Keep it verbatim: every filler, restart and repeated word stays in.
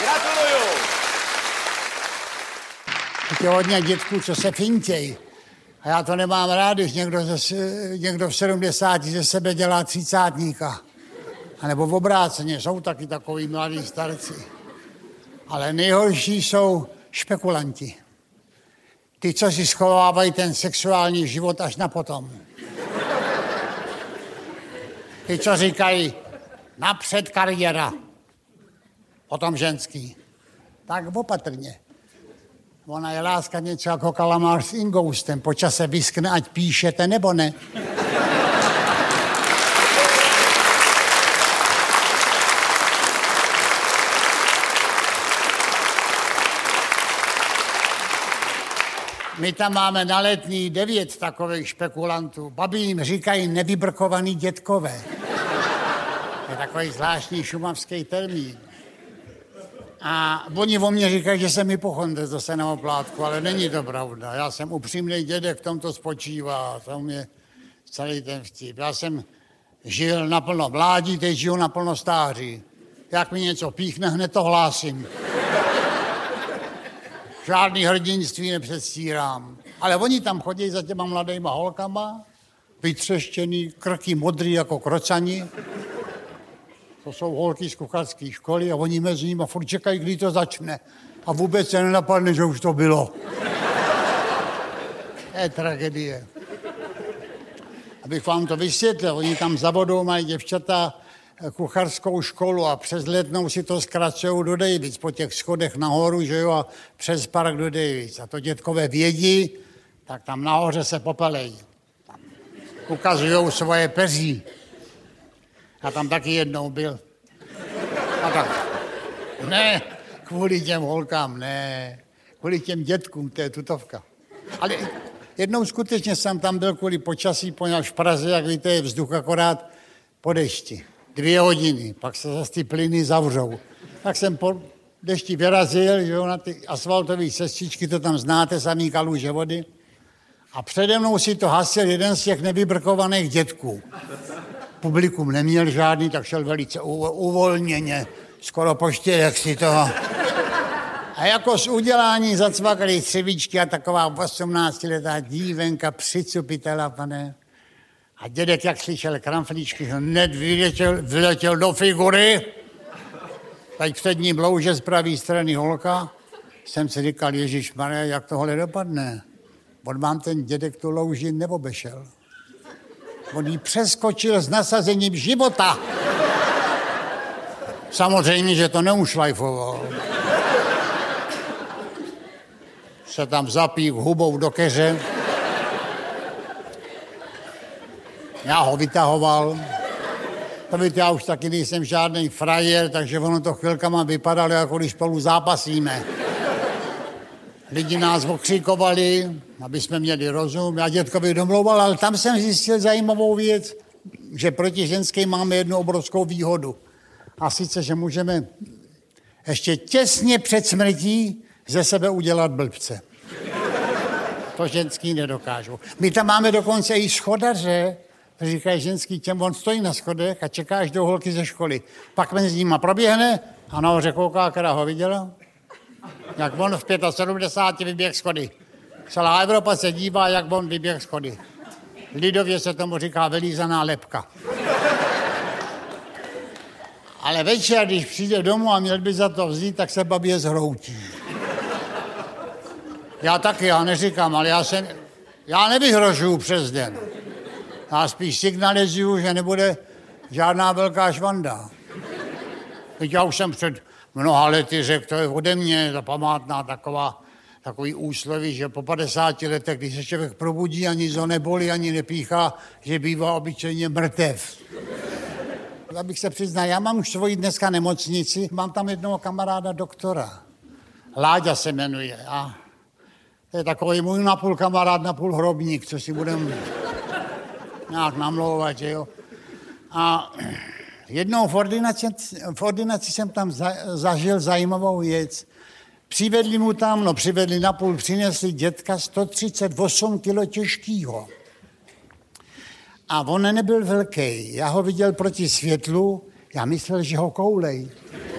Gratuluju. Je hodně dětků, co se fintěj. A já to nemám rád, když někdo, ze, někdo v sedmdesáti ze sebe dělá třicátníka. A nebo v obráceně, jsou taky takový mladí starci. Ale nejhorší jsou špekulanti. Ty, co si schovávají ten sexuální život až na potom. Ty, co říkají, napřed kariéra, potom ženský. Tak opatrně. Ona je láska něco jako kalamář s ingoustem. Po čase vyskne, ať píšete nebo ne. My tam máme na Letní devět takových špekulantů. Babi jim říkají nevybrkovaný dětkové. To je takový zvláštní šumavský termín. A oni o mě říkají, že jsem hypochondr, to se na oplátku, ale není to pravda. Já jsem upřímný dědek, v tom to spočívá. To mě celý ten vtip. Já jsem žil naplno mládí, teď žiju naplno stáří. Jak mi něco píchne, hned to hlásím. Žádný hrdinství nepředstírám. Ale oni tam chodí za těma mladýma holkama, vytřeštěný, krky modrý jako krocani. To jsou holky z kucharské školy a oni mezi nimi furt čekají, kdy to začne. A vůbec se nenapadne, že už to bylo. To je tragédie. Abych vám to vysvětlil, oni tam za vodou mají děvčata kucharskou školu a přes Letnou si to zkracují do Davids, po těch schodech nahoru, že jo, a přes park do Davids. A to dětkové vědí, tak tam nahoře se popelejí. Tam ukazují svoje peří. A tam taky jednou byl. A tak, ne, kvůli těm holkám, ne, kvůli těm dětkům, to je tutovka. Ale jednou skutečně jsem tam byl kvůli počasí, poněvadž v Praze, jak víte, je vzduch akorát po dešti. Dvě hodiny, pak se zase ty plyny zavřou. Tak jsem po dešti vyrazil, že jo, na ty asfaltové cestičky, to tam znáte, samý kaluže vody. A přede mnou si to hasil jeden z těch nevybrkovaných dětků. Publikum neměl žádný, tak šel velice uvolněně, skoro po štěrech si toho. A jako z udělání zacvakali třevíčky a taková osmnáctiletá dívenka, přicupitela, pane. A dědek, jak slyšel kramflíčky, hned vyletěl, vyletěl do figury. Teď před ním louže z pravé strany holka. Jsem si říkal, ježišmarja, jak tohle dopadne. On vám ten dědek tu louži neobešel. On jí přeskočil s nasazením života. Samozřejmě, že to neušlajfoval. Se tam zapík hubou do keře. Já ho vytahoval. To víte, já už taky nejsem žádný frajer, takže ono to chvilkama vypadalo, jako když spolu zápasíme. Lidi nás okřikovali, aby jsme měli rozum. Já dětkovi domlouval, ale tam jsem zjistil zajímavou věc, že proti ženským máme jednu obrovskou výhodu. A sice, že můžeme ještě těsně před smrtí ze sebe udělat blbce. To ženský nedokážou. My tam máme dokonce i schodaře, říkají ženský, těm on stojí na schodech a čeká, až do holky ze školy. Pak mezi nima proběhne a nahoře kouká, která ho viděla. Jak on v sedmdesáti pěti vyběh schody. Celá Evropa se dívá, jak on vyběh schody. Lidově se tomu říká vylízaná lebka. Ale večer, když přijde domů a měl by za to vzít, tak se babě zhroutí. Já taky, já neříkám, ale já se, já nevyhrožuju přes den. Já spíš signalizuju, že nebude žádná velká švanda. Teď já už jsem před mnoha lety řekl, to je ode mě ta památná taková, takový úsloví, že po padesáti letech, když se člověk probudí a nic ho nebolí, ani nepíchá, že bývá obyčejně mrtev. Abych se přiznal, já mám už svoji dneska nemocnici, mám tam jednoho kamaráda doktora. Láďa se jmenuje. A to je takový můj napůl kamarád, napůl hrobník, co si budeme nějak namlouvat, že jo. A jednou v ordinaci, v ordinaci jsem tam za, zažil zajímavou věc. Přivedli mu tam, no přivedli napůl, přinesli dětka sto třicet osm kilo těžkýho. A on nebyl velký. Já ho viděl proti světlu, já myslel, že ho koulej.